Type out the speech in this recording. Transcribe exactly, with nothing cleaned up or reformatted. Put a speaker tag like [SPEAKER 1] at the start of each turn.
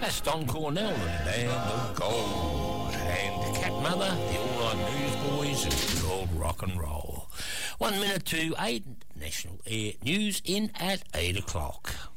[SPEAKER 1] That's Don Cornell and the Land of Gold. And Cat Mother, the All Night Newsboys, and good old rock and roll. One minute to eight, National Air News in at eight o'clock.